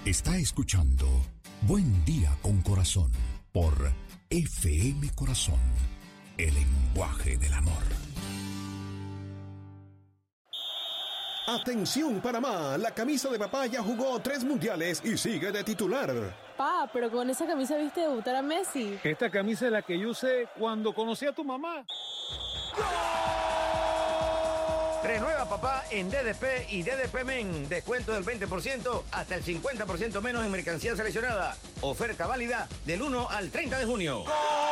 Está escuchando Buen Día con Corazón por FM Corazón, el lenguaje del amor. Atención Panamá, la camisa de papá ya jugó 3 mundiales y sigue de titular. Pa, pero con esa camisa viste debutar a Messi. Esta camisa es la que yo usé cuando conocí a tu mamá. Renueva papá en DDP y DDP Men. Descuento del 20% hasta el 50% menos en mercancía seleccionada. Oferta válida del 1 al 30 de junio.